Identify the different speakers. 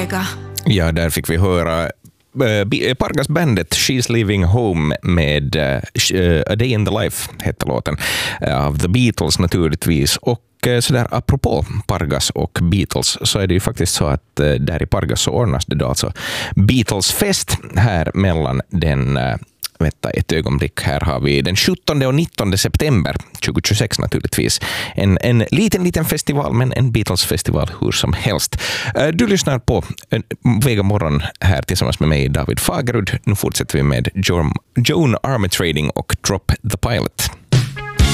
Speaker 1: Vega.
Speaker 2: Ja, där fick vi höra Pargas-bandet She's Leaving Home med A Day in the Life hette låten av The Beatles naturligtvis. Och sådär apropå Pargas och Beatles så är det ju faktiskt så att där i Pargas så ordnas det då alltså Beatles-fest här mellan den ett ögonblick. Här har vi den 17 och 19 september 2026 naturligtvis. En liten festival, men en Beatles-festival hur som helst. Du lyssnar på Vega morgon här tillsammans med mig, David Fagerud. Nu fortsätter vi med Joan Armatrading och Drop the Pilot.